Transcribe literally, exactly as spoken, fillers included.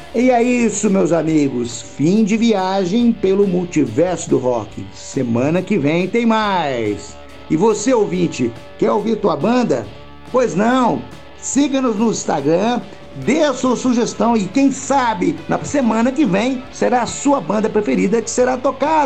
E é isso, meus amigos. Fim de viagem pelo multiverso do rock. Semana que vem tem mais. E você, ouvinte, quer ouvir tua banda? Pois não. Siga-nos no Instagram, dê a sua sugestão e quem sabe na semana que vem será a sua banda preferida que será tocada.